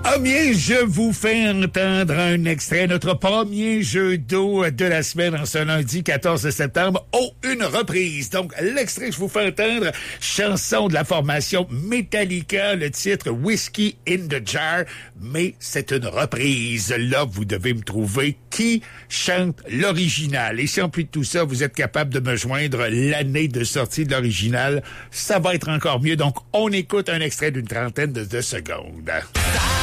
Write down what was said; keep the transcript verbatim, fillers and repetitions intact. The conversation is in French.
Ah bien, je vous fais entendre un extrait, notre premier jeu d'eau de la semaine en ce lundi quatorze septembre. Oh, une reprise. Donc, l'extrait que je vous fais entendre, chanson de la formation Metallica, le titre Whiskey in the Jar, mais c'est une reprise. Là, vous devez me trouver qui chante l'original. Et si en plus de tout ça, vous êtes capable de me joindre l'année de sortie de l'original, ça va être encore mieux. Donc, on écoute un extrait d'une trentaine de, de secondes.